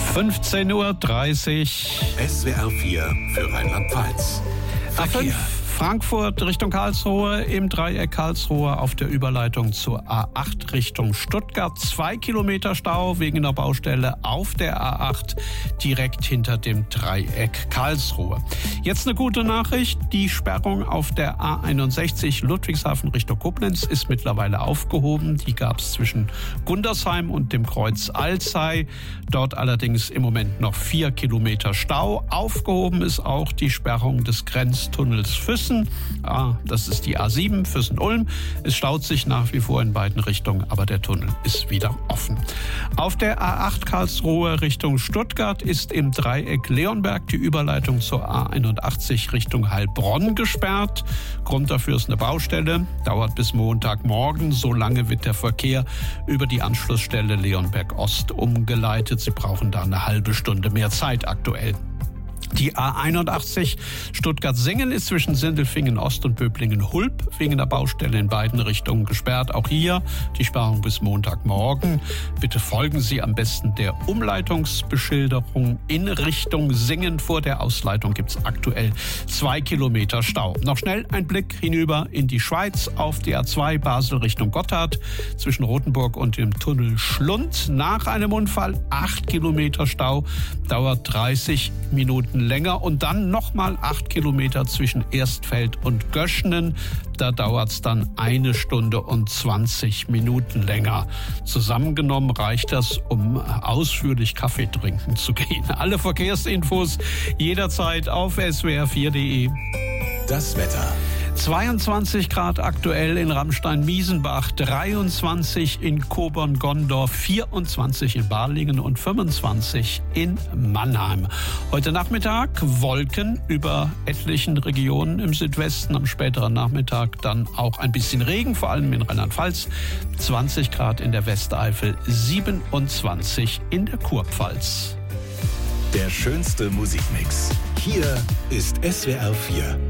15:30 Uhr. SWR 4 für Rheinland-Pfalz. A5 Frankfurt Richtung Karlsruhe, im Dreieck Karlsruhe auf der Überleitung zur A8 Richtung Stuttgart. 2 Kilometer Stau wegen einer Baustelle auf der A8 direkt hinter dem Dreieck Karlsruhe. Jetzt eine gute Nachricht. Die Sperrung auf der A61 Ludwigshafen Richtung Koblenz ist mittlerweile aufgehoben. Die gab es zwischen Gundersheim und dem Kreuz Alzey. Dort allerdings im Moment noch 4 Kilometer Stau. Aufgehoben ist auch die Sperrung des Grenztunnels Füssen. Das ist die A7 Füssen-Ulm. Es staut sich nach wie vor in beiden Richtungen, aber der Tunnel ist wieder offen. Auf der A8 Karlsruhe Richtung Stuttgart ist im Dreieck Leonberg die Überleitung zur A81 Richtung Heilbronn gesperrt. Grund dafür ist eine Baustelle. Dauert bis Montagmorgen. So lange wird der Verkehr über die Anschlussstelle Leonberg Ost umgeleitet. Sie brauchen da eine halbe Stunde mehr Zeit aktuell. Die A81 Stuttgart-Singen ist zwischen Sindelfingen Ost und Böblingen-Hulb wegen der Baustelle in beiden Richtungen gesperrt. Auch hier die Sperrung bis Montagmorgen. Bitte folgen Sie am besten der Umleitungsbeschilderung in Richtung Singen. Vor der Ausleitung gibt es aktuell 2 Kilometer Stau. Noch schnell ein Blick hinüber in die Schweiz auf die A2 Basel Richtung Gotthard zwischen Rothenburg und dem Tunnel Schlund. Nach einem Unfall 8 Kilometer Stau, dauert 30 Minuten länger und dann nochmal 8 Kilometer zwischen Erstfeld und Göschnen. Da dauert es dann 1 Stunde und 20 Minuten länger. Zusammengenommen reicht das, um ausführlich Kaffee trinken zu gehen. Alle Verkehrsinfos jederzeit auf swr4.de. Das Wetter. 22 Grad aktuell in Ramstein-Miesenbach, 23 in Kobern-Gondorf, 24 in Balingen und 25 in Mannheim. Heute Nachmittag Wolken über etlichen Regionen im Südwesten, am späteren Nachmittag dann auch ein bisschen Regen, vor allem in Rheinland-Pfalz, 20 Grad in der Westeifel, 27 in der Kurpfalz. Der schönste Musikmix. Hier ist SWR 4.